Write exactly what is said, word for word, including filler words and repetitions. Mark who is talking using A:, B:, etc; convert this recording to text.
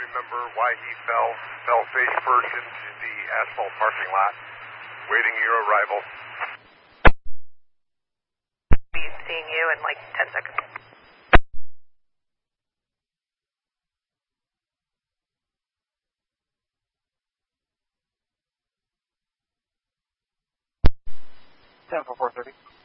A: remember why he fell, fell face first into the asphalt parking lot, waiting your arrival.
B: Be seeing you in like ten seconds.
C: ten for four thirty.